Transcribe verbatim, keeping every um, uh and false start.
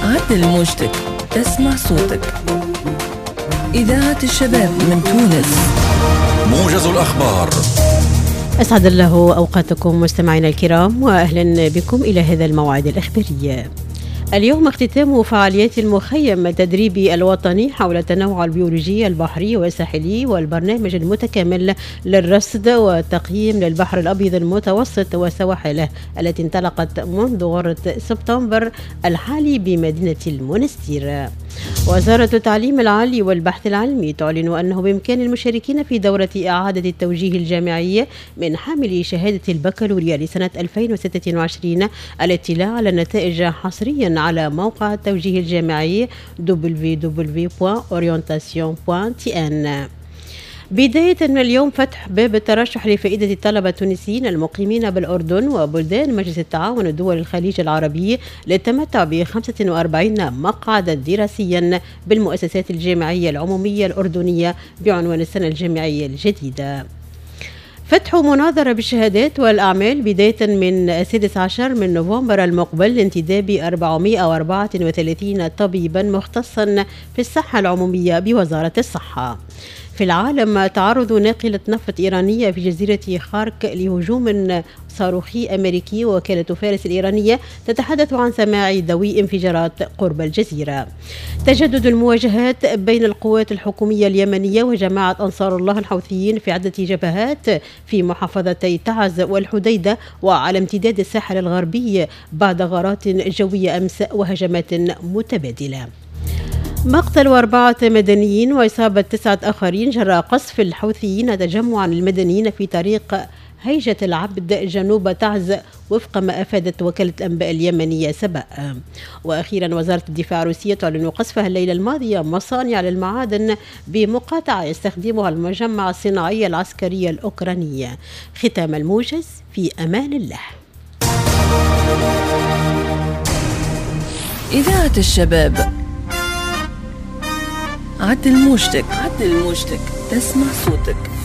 عدل موجتك، تسمع صوتك. إذاعة الشباب من تونس. موجز الأخبار. أسعد الله أوقاتكم مستمعينا الكرام، وأهلا بكم إلى هذا الموعد الإخباري. اليوم اختتام فعاليات المخيم التدريبي الوطني حول التنوع البيولوجي البحري والساحلي والبرنامج المتكامل للرصد والتقييم للبحر الأبيض المتوسط وسواحله، التي انطلقت منذ غرة سبتمبر الحالي بمدينة المنستير. وزارة التعليم العالي والبحث العلمي تعلن أنه بإمكان المشاركين في دورة إعادة التوجيه الجامعي من حاملي شهادة البكالوريا لسنة ألفين وستة وعشرين الاطلاع على النتائج حصريا على موقع التوجيه الجامعي دبليو دبليو دبليو دوت أورينتاسيون دوت تي إن. بداية من اليوم فتح باب الترشح لفائدة الطلبة التونسيين المقيمين بالأردن وبلدان مجلس التعاون الدول الخليج العربي للتمتع ب خمسة وأربعين مقعدا دراسيا بالمؤسسات الجامعية العمومية الأردنية بعنوان السنة الجامعية الجديدة. فتح مناظرة بالشهادات والأعمال بداية من السادس عشر من نوفمبر المقبل لانتداب أربعمائة وأربعة وثلاثين طبيبا مختصا في الصحة العمومية بوزارة الصحة. في العالم، تعرض ناقلة نفط إيرانية في جزيرة خارك لهجوم صاروخي أمريكي، ووكالة فارس الإيرانية تتحدث عن سماع دوي انفجارات قرب الجزيرة. تجدد المواجهات بين القوات الحكومية اليمنية وجماعة أنصار الله الحوثيين في عدة جبهات في محافظتي تعز والحديدة وعلى امتداد الساحل الغربي بعد غارات جوية أمس وهجمات متبادلة. مقتل أربعة مدنيين وإصابة تسعة آخرين جراء قصف الحوثيين تجمعا المدنيين في طريق هيجة العبد جنوب تعز وفق ما أفادت وكالة الأنباء اليمنية سبأ. وأخيرا، وزارة الدفاع الروسية تعلن قصفها الليلة الماضية مصانع للمعادن بمقاطعة يستخدمها المجمع الصناعي العسكري الأوكراني. ختام الموجز، في أمان الله. إذاعة الشباب. عدل موجتك، عدل موجتك، تسمع صوتك.